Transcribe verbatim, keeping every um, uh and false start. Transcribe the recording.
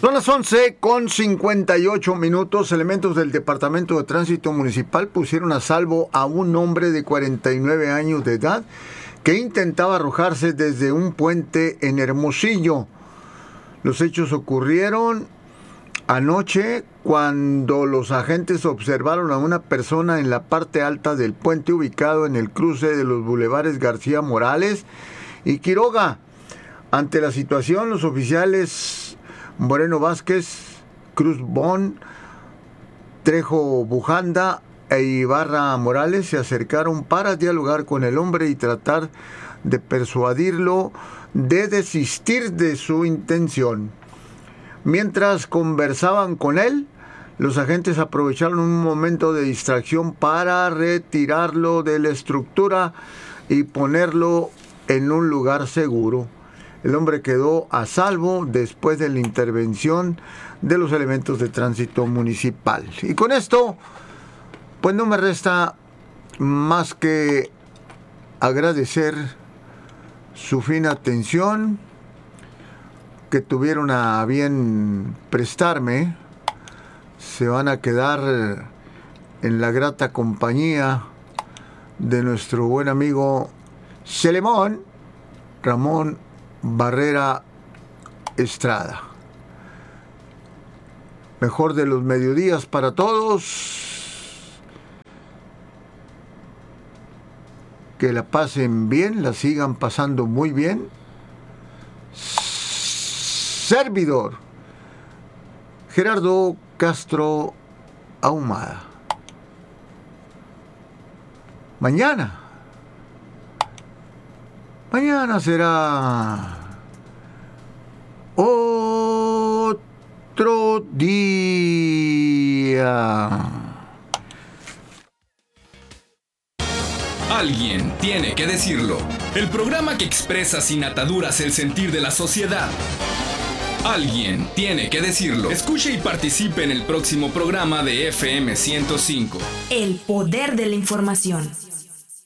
Son las once con cincuenta y ocho minutos. Elementos del Departamento de Tránsito Municipal pusieron a salvo a un hombre de cuarenta y nueve años de edad que intentaba arrojarse desde un puente en Hermosillo. Los hechos ocurrieron anoche cuando los agentes observaron a una persona en la parte alta del puente ubicado en el cruce de los bulevares García Morales y Quiroga. Ante la situación, los oficiales Moreno Vázquez, Cruz Bon, Trejo Bujanda e Ibarra Morales se acercaron para dialogar con el hombre y tratar de persuadirlo de desistir de su intención. Mientras conversaban con él, los agentes aprovecharon un momento de distracción para retirarlo de la estructura y ponerlo en un lugar seguro. El hombre quedó a salvo después de la intervención de los elementos de tránsito municipal. Y con esto, pues no me resta más que agradecer su fina atención que tuvieron a bien prestarme. Se van a quedar en la grata compañía de nuestro buen amigo Celemón Ramón Barrera Estrada. Mejor de los mediodías para todos. Que la pasen bien, la sigan pasando muy bien. Servidor Gerardo Castro Ahumada. Mañana. Mañana será otro día. Alguien tiene que decirlo. El programa que expresa sin ataduras el sentir de la sociedad. Alguien tiene que decirlo. Escuche y participe en el próximo programa de F M ciento cinco. El poder de la información.